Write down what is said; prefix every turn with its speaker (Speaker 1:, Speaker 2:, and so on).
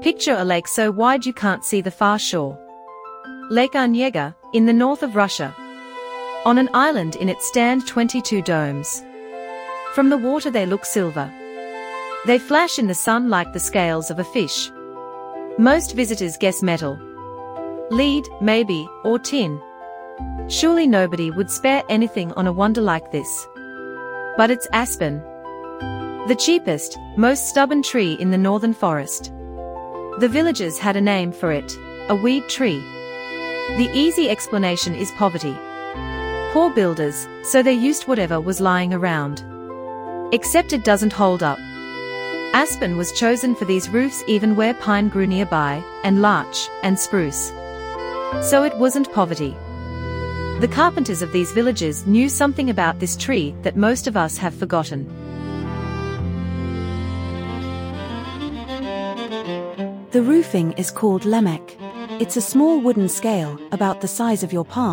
Speaker 1: Picture a lake so wide you can't see the far shore. Lake Onega, in the north of Russia. On an island in it stand 22 domes. From the water they look silver. They flash in the sun like the scales of a fish. Most visitors guess metal. Lead, maybe, or tin. Surely nobody would spare anything on a wonder like this. But it's aspen. The cheapest, most stubborn tree in the northern forest. The villagers had a name for it, a weed tree. The easy explanation is poverty. Poor builders, so they used whatever was lying around. Except it doesn't hold up. Aspen was chosen for these roofs even where pine grew nearby, and larch, and spruce. So it wasn't poverty. The carpenters of these villages knew something about this tree that most of us have forgotten.
Speaker 2: The roofing is called lemek. It's a small wooden scale, about the size of your palm.